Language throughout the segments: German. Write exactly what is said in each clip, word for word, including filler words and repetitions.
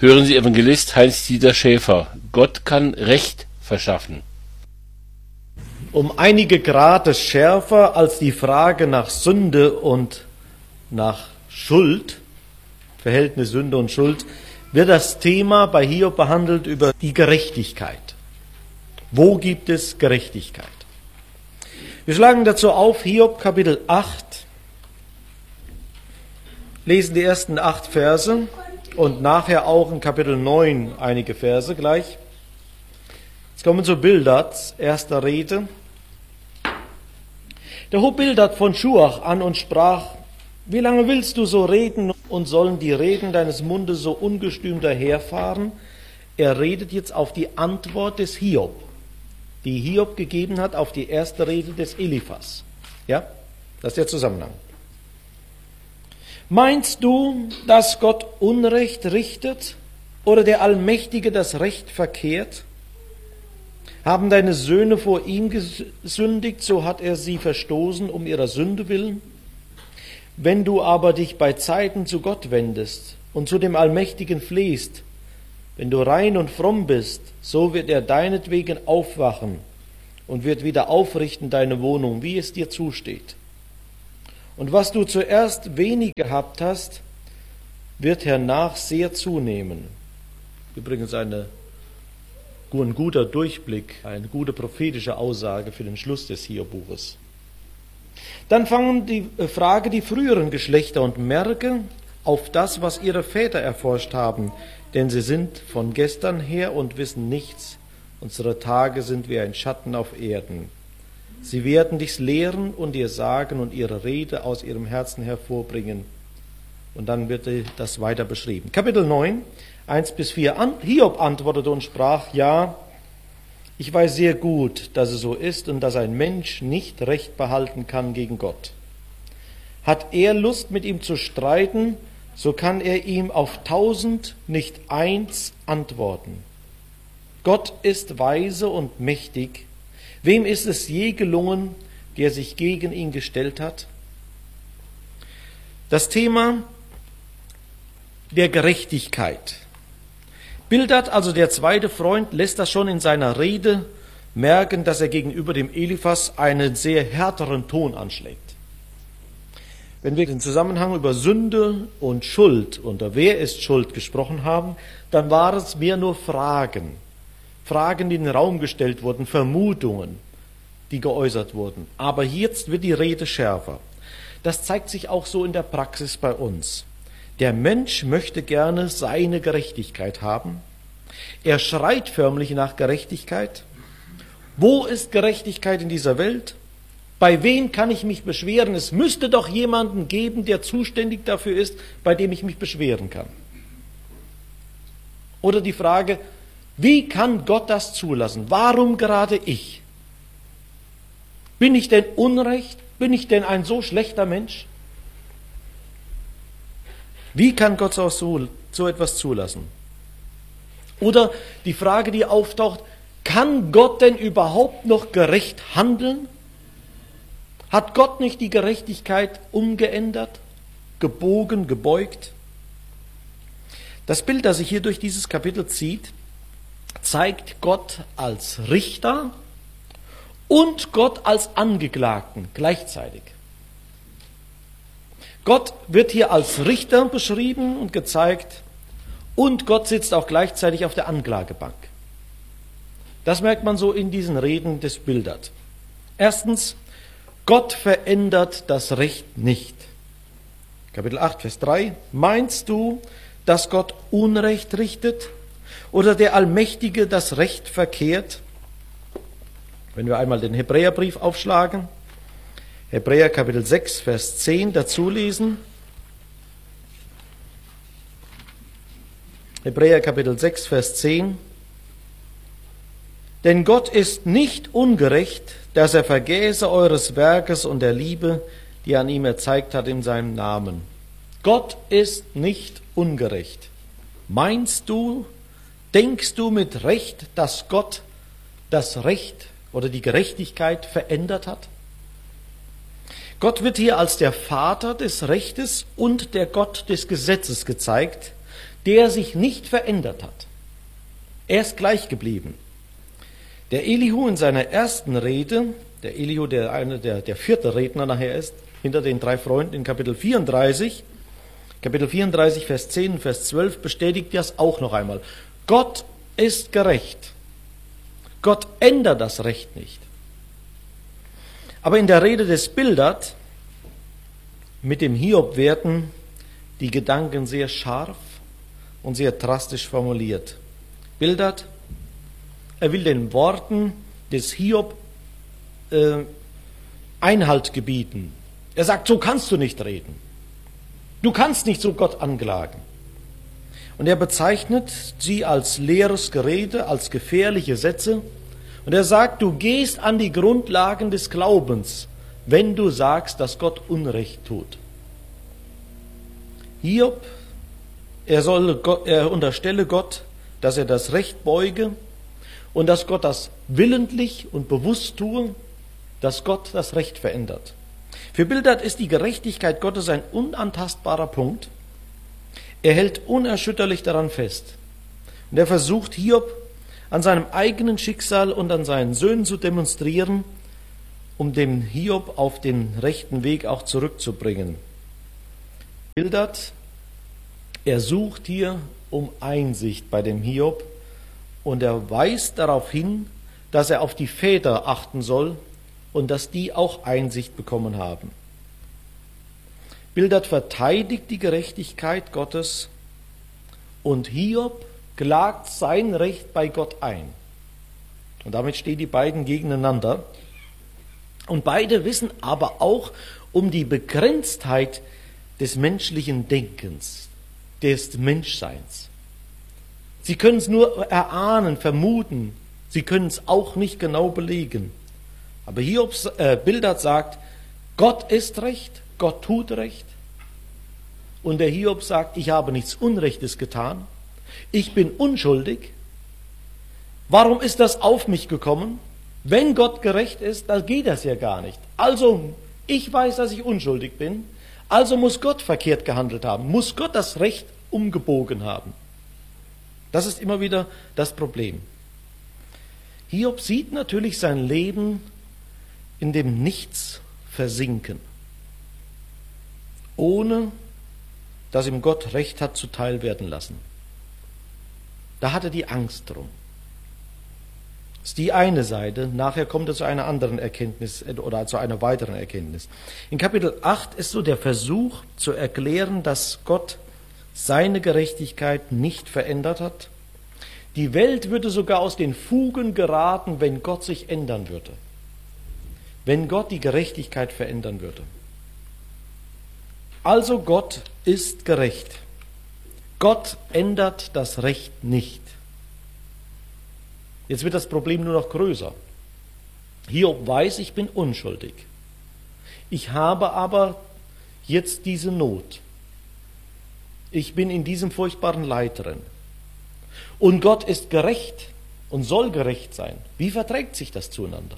Hören Sie Evangelist Heinz-Dieter Schäfer. Gott kann Recht verschaffen. Um einige Grade schärfer als die Frage nach Sünde und nach Schuld, Verhältnis Sünde und Schuld, wird das Thema bei Hiob behandelt über die Gerechtigkeit. Wo gibt es Gerechtigkeit? Wir schlagen dazu auf Hiob Kapitel acht, lesen die ersten acht Verse und nachher auch in Kapitel neun einige Verse gleich. Jetzt kommen wir zu Bildads erster Rede. Der hob Bildad von Schuach an und sprach: Wie lange willst du so reden und sollen die Reden deines Mundes so ungestüm daherfahren? Er redet jetzt auf die Antwort des Hiob, die Hiob gegeben hat auf die erste Rede des Eliphas. Ja, das ist der Zusammenhang. Meinst du, dass Gott Unrecht richtet oder der Allmächtige das Recht verkehrt? Haben deine Söhne vor ihm gesündigt, so hat er sie verstoßen um ihrer Sünde willen? Wenn du aber dich bei Zeiten zu Gott wendest und zu dem Allmächtigen flehst, wenn du rein und fromm bist, so wird er deinetwegen aufwachen und wird wieder aufrichten deine Wohnung, wie es dir zusteht. Und was du zuerst wenig gehabt hast, wird hernach sehr zunehmen. Übrigens eine, ein guter Durchblick, eine gute prophetische Aussage für den Schluss des Hiob-Buches. Dann fangen die Frage die früheren Geschlechter und merke auf das, was ihre Väter erforscht haben, denn sie sind von gestern her und wissen nichts. Unsere Tage sind wie ein Schatten auf Erden. Sie werden dich lehren und dir sagen und ihre Rede aus ihrem Herzen hervorbringen. Und dann wird das weiter beschrieben. Kapitel neun, eins bis vier. Hiob antwortete und sprach: Ja, ich weiß sehr gut, dass es so ist und dass ein Mensch nicht Recht behalten kann gegen Gott. Hat er Lust, mit ihm zu streiten, so kann er ihm auf tausend nicht eins antworten. Gott ist weise und mächtig. Wem ist es je gelungen, der sich gegen ihn gestellt hat? Das Thema der Gerechtigkeit. Bildad, also der zweite Freund, lässt das schon in seiner Rede merken, dass er gegenüber dem Eliphas einen sehr härteren Ton anschlägt. Wenn wir den Zusammenhang über Sünde und Schuld und wer ist schuld gesprochen haben, dann waren es mehr nur Fragen. Fragen, die in den Raum gestellt wurden, Vermutungen, die geäußert wurden. Aber jetzt wird die Rede schärfer. Das zeigt sich auch so in der Praxis bei uns. Der Mensch möchte gerne seine Gerechtigkeit haben. Er schreit förmlich nach Gerechtigkeit. Wo ist Gerechtigkeit in dieser Welt? Bei wem kann ich mich beschweren? Es müsste doch jemanden geben, der zuständig dafür ist, bei dem ich mich beschweren kann. Oder die Frage: Wie kann Gott das zulassen? Warum gerade ich? Bin ich denn unrecht? Bin ich denn ein so schlechter Mensch? Wie kann Gott so, so etwas zulassen? Oder die Frage, die auftaucht: Kann Gott denn überhaupt noch gerecht handeln? Hat Gott nicht die Gerechtigkeit umgeändert, gebogen, gebeugt? Das Bild, das sich hier durch dieses Kapitel zieht, zeigt Gott als Richter und Gott als Angeklagten gleichzeitig. Gott wird hier als Richter beschrieben und gezeigt und Gott sitzt auch gleichzeitig auf der Anklagebank. Das merkt man so in diesen Reden des Bildad. Erstens, Gott verändert das Recht nicht. Kapitel acht, Vers drei. Meinst du, dass Gott Unrecht richtet oder der Allmächtige das Recht verkehrt? Wenn wir einmal den Hebräerbrief aufschlagen, Hebräer Kapitel sechs, Vers zehn dazu lesen. Hebräer Kapitel sechs, Vers zehn. Denn Gott ist nicht ungerecht, dass er vergäße eures Werkes und der Liebe, die er an ihm erzeigt hat in seinem Namen. Gott ist nicht ungerecht. Meinst du, denkst du mit Recht, dass Gott das Recht oder die Gerechtigkeit verändert hat? Gott wird hier als der Vater des Rechtes und der Gott des Gesetzes gezeigt, der sich nicht verändert hat. Er ist gleich geblieben. Der Elihu in seiner ersten Rede, der Elihu, der eine der, der vierte Redner nachher ist, hinter den drei Freunden in Kapitel vierunddreißig, Kapitel vierunddreißig, Vers zehn und Vers zwölf bestätigt das auch noch einmal. Gott ist gerecht. Gott ändert das Recht nicht. Aber in der Rede des Bildad mit dem Hiob werden die Gedanken sehr scharf und sehr drastisch formuliert. Bildad, er will den Worten des Hiob äh, Einhalt gebieten. Er sagt, so kannst du nicht reden. Du kannst nicht so Gott anklagen. Und er bezeichnet sie als leeres Gerede, als gefährliche Sätze. Und er sagt, du gehst an die Grundlagen des Glaubens, wenn du sagst, dass Gott Unrecht tut. Hiob, er, soll, er unterstelle Gott, dass er das Recht beuge und dass Gott das willentlich und bewusst tue, dass Gott das Recht verändert. Für Bildad ist die Gerechtigkeit Gottes ein unantastbarer Punkt. Er hält unerschütterlich daran fest. Und er versucht Hiob an seinem eigenen Schicksal und an seinen Söhnen zu demonstrieren, um den Hiob auf den rechten Weg auch zurückzubringen. Bildad, er sucht hier um Einsicht bei dem Hiob und er weist darauf hin, dass er auf die Väter achten soll und dass die auch Einsicht bekommen haben. Bildad verteidigt die Gerechtigkeit Gottes und Hiob klagt sein Recht bei Gott ein. Und damit stehen die beiden gegeneinander. Und beide wissen aber auch um die Begrenztheit des menschlichen Denkens, des Menschseins. Sie können es nur erahnen, vermuten, sie können es auch nicht genau belegen. Aber Hiob, äh, Bildad sagt, Gott ist recht, Gott tut recht. Und der Hiob sagt, ich habe nichts Unrechtes getan, ich bin unschuldig. Warum ist das auf mich gekommen? Wenn Gott gerecht ist, dann geht das ja gar nicht. Also, ich weiß, dass ich unschuldig bin, also muss Gott verkehrt gehandelt haben, muss Gott das Recht umgebogen haben. Das ist immer wieder das Problem. Hiob sieht natürlich sein Leben in dem Nichts versinken, ohne dass ihm Gott Recht hat zuteil werden lassen. Da hat er die Angst drum. Das ist die eine Seite. Nachher kommt er zu einer anderen Erkenntnis oder zu einer weiteren Erkenntnis. In Kapitel acht ist so der Versuch zu erklären, dass Gott seine Gerechtigkeit nicht verändert hat. Die Welt würde sogar aus den Fugen geraten, wenn Gott sich ändern würde. Wenn Gott die Gerechtigkeit verändern würde. Also Gott ist gerecht. Gott ändert das Recht nicht. Jetzt wird das Problem nur noch größer. Hiob weiß, ich bin unschuldig. Ich habe aber jetzt diese Not. Ich bin in diesem furchtbaren Leid drin. Und Gott ist gerecht und soll gerecht sein. Wie verträgt sich das zueinander?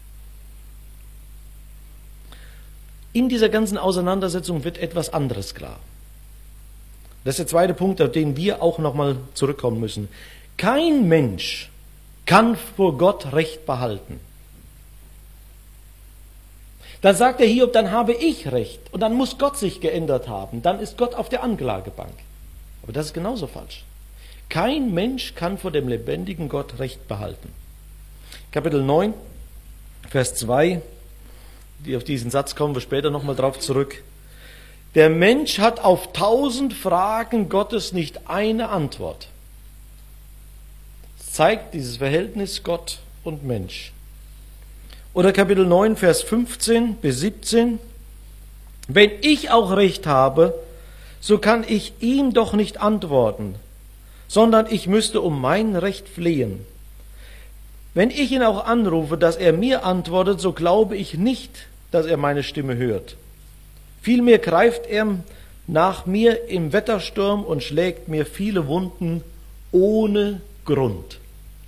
In dieser ganzen Auseinandersetzung wird etwas anderes klar. Das ist der zweite Punkt, auf den wir auch nochmal zurückkommen müssen. Kein Mensch kann vor Gott Recht behalten. Dann sagt der Hiob, dann habe ich Recht und dann muss Gott sich geändert haben. Dann ist Gott auf der Anklagebank. Aber das ist genauso falsch. Kein Mensch kann vor dem lebendigen Gott Recht behalten. Kapitel neun, Vers zwei, auf diesen Satz kommen wir später nochmal drauf zurück. Der Mensch hat auf tausend Fragen Gottes nicht eine Antwort. Das zeigt dieses Verhältnis Gott und Mensch. Oder Kapitel neun, Vers fünfzehn bis siebzehn. Wenn ich auch Recht habe, so kann ich ihm doch nicht antworten, sondern ich müsste um mein Recht flehen. Wenn ich ihn auch anrufe, dass er mir antwortet, so glaube ich nicht, dass er meine Stimme hört. Vielmehr greift er nach mir im Wettersturm und schlägt mir viele Wunden ohne Grund.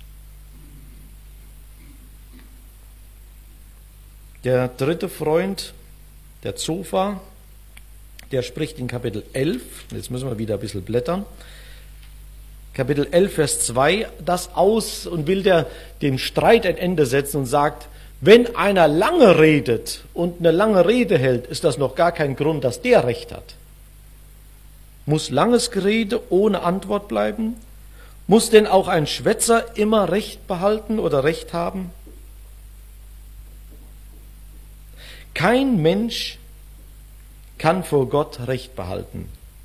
Der dritte Freund, der Zophar, der spricht in Kapitel elf, jetzt müssen wir wieder ein bisschen blättern, Kapitel elf, Vers zwei, das aus und will der dem Streit ein Ende setzen und sagt, wenn einer lange redet und eine lange Rede hält, ist das noch gar kein Grund, dass der Recht hat. Muss langes Gerede ohne Antwort bleiben? Muss denn auch ein Schwätzer immer Recht behalten oder Recht haben? Kein Mensch kann vor Gott Recht behalten.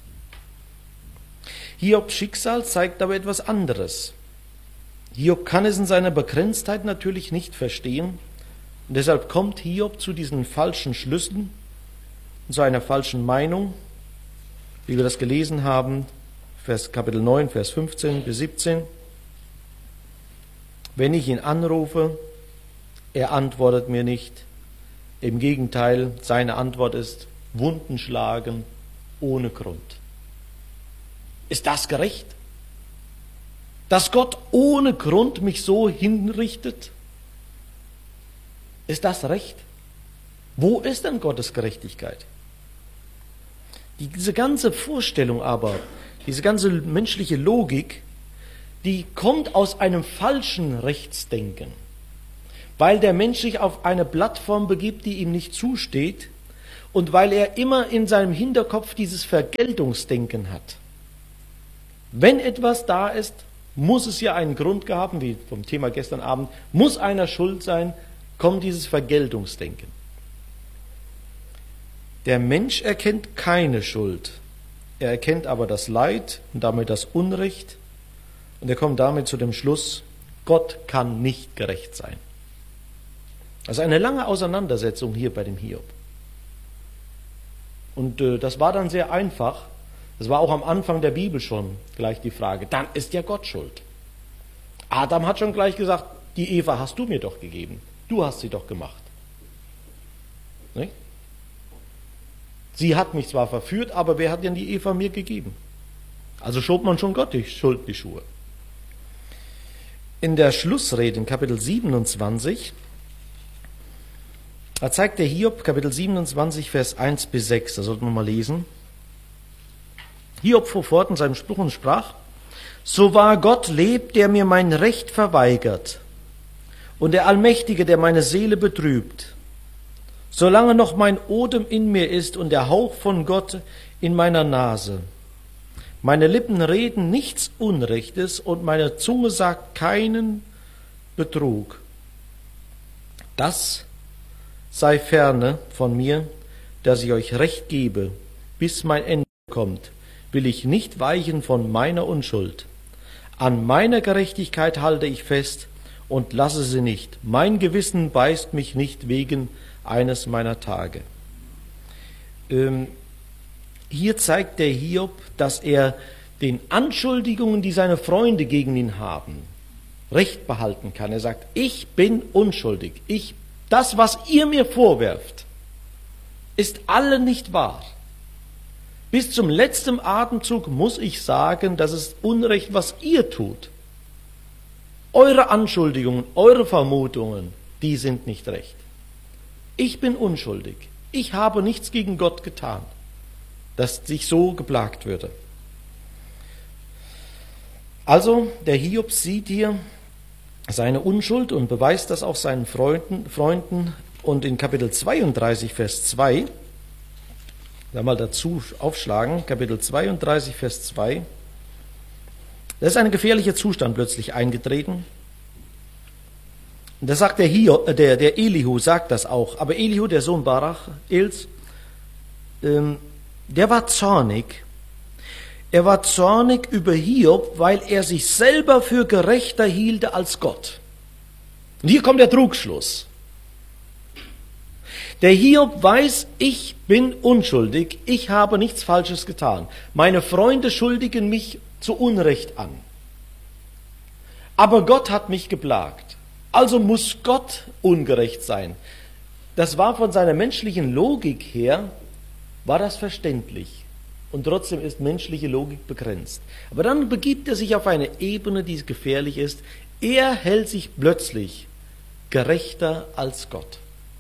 Hiobs Schicksal zeigt aber etwas anderes. Hiob kann es in seiner Begrenztheit natürlich nicht verstehen und deshalb kommt Hiob zu diesen falschen Schlüssen, zu einer falschen Meinung, wie wir das gelesen haben, Vers, Kapitel neun, Vers fünfzehn bis siebzehn. Wenn ich ihn anrufe, er antwortet mir nicht. Im Gegenteil, seine Antwort ist Wunden schlagen ohne Grund. Ist das gerecht? Dass Gott ohne Grund mich so hinrichtet? Ist das Recht? Wo ist denn Gottes Gerechtigkeit? Diese ganze Vorstellung aber, diese ganze menschliche Logik, die kommt aus einem falschen Rechtsdenken, weil der Mensch sich auf eine Plattform begibt, die ihm nicht zusteht und weil er immer in seinem Hinterkopf dieses Vergeltungsdenken hat. Wenn etwas da ist, muss es ja einen Grund gehabt, wie vom Thema gestern Abend, muss einer schuld sein, kommt dieses Vergeltungsdenken. Der Mensch erkennt keine Schuld, er erkennt aber das Leid und damit das Unrecht und er kommt damit zu dem Schluss, Gott kann nicht gerecht sein. Also eine lange Auseinandersetzung hier bei dem Hiob. Und äh, das war dann sehr einfach. Das war auch am Anfang der Bibel schon gleich die Frage. Dann ist ja Gott schuld. Adam hat schon gleich gesagt, die Eva hast du mir doch gegeben. Du hast sie doch gemacht. Nicht? Sie hat mich zwar verführt, aber wer hat denn die Eva mir gegeben? Also schob man schon Gott die Schuld in die Schuhe. In der Schlussrede in Kapitel siebenundzwanzig, da zeigt der Hiob, Kapitel siebenundzwanzig, Vers eins bis sechs, da sollten wir mal lesen. Hiob fuhr fort in seinem Spruch und sprach, so wahr Gott lebt, der mir mein Recht verweigert, und der Allmächtige, der meine Seele betrübt, solange noch mein Odem in mir ist und der Hauch von Gott in meiner Nase. Meine Lippen reden nichts Unrechtes und meine Zunge sagt keinen Betrug. Das sei ferne von mir, dass ich euch Recht gebe, bis mein Ende kommt, will ich nicht weichen von meiner Unschuld. An meiner Gerechtigkeit halte ich fest und lasse sie nicht. Mein Gewissen beißt mich nicht wegen eines meiner Tage. Ähm, hier zeigt der Hiob, dass er den Anschuldigungen, die seine Freunde gegen ihn haben, Recht behalten kann. Er sagt, ich bin unschuldig. Ich, das, was ihr mir vorwerft, ist alle nicht wahr. Bis zum letzten Atemzug muss ich sagen, das ist Unrecht, was ihr tut. Eure Anschuldigungen, eure Vermutungen, die sind nicht recht. Ich bin unschuldig. Ich habe nichts gegen Gott getan, dass ich so geplagt würde. Also, der Hiob sieht hier seine Unschuld und beweist das auch seinen Freunden. Freunden. Und in Kapitel zweiunddreißig, Vers zwei, da mal dazu aufschlagen, Kapitel zweiunddreißig, Vers zwei, da ist ein gefährlicher Zustand plötzlich eingetreten. Und da sagt der, Hiob, der, der Elihu, sagt das auch, aber Elihu, der Sohn Barachels, ähm, der war zornig. Er war zornig über Hiob, weil er sich selber für gerechter hielte als Gott. Und hier kommt der Trugschluss. Der Hiob weiß, ich bin unschuldig, ich habe nichts Falsches getan. Meine Freunde schuldigen mich zu Unrecht an. Aber Gott hat mich geplagt. Also muss Gott ungerecht sein. Das war von seiner menschlichen Logik her, war das verständlich. Und trotzdem ist menschliche Logik begrenzt. Aber dann begibt er sich auf eine Ebene, die gefährlich ist. Er hält sich plötzlich gerechter als Gott.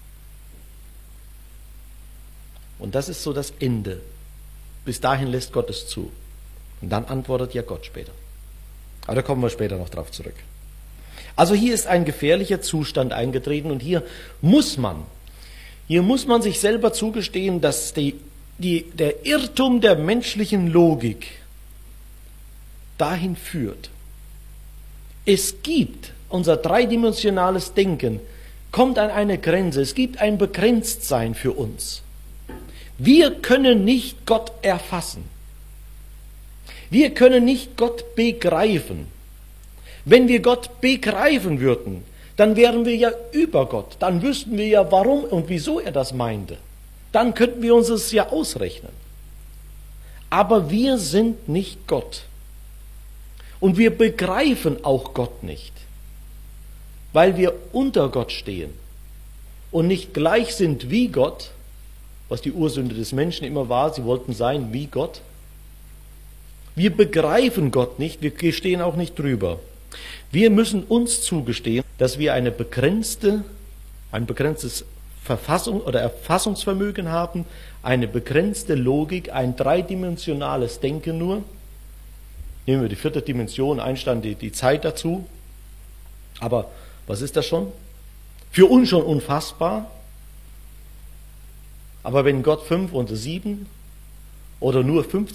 Und das ist so das Ende. Bis dahin lässt Gott es zu. Und dann antwortet ja Gott später. Aber da kommen wir später noch drauf zurück. Also hier ist ein gefährlicher Zustand eingetreten und hier muss man, hier muss man sich selber zugestehen, dass die, die, der Irrtum der menschlichen Logik dahin führt. Es gibt unser dreidimensionales Denken, kommt an eine Grenze, es gibt ein Begrenztsein für uns. Wir können nicht Gott erfassen. Wir können nicht Gott begreifen. Wenn wir Gott begreifen würden, dann wären wir ja über Gott. Dann wüssten wir ja, warum und wieso er das meinte. Dann könnten wir uns es ja ausrechnen. Aber wir sind nicht Gott. Und wir begreifen auch Gott nicht, weil wir unter Gott stehen und nicht gleich sind wie Gott, was die Ursünde des Menschen immer war, sie wollten sein wie Gott. Wir begreifen Gott nicht, wir stehen auch nicht drüber. Wir müssen uns zugestehen, dass wir eine begrenzte, ein begrenztes Verfassung oder Erfassungsvermögen haben, eine begrenzte Logik, ein dreidimensionales Denken nur. Nehmen wir die vierte Dimension, Einstein die, die Zeit dazu. Aber was ist das schon? Für uns schon unfassbar. Aber wenn Gott fünf und sieben oder nur fünf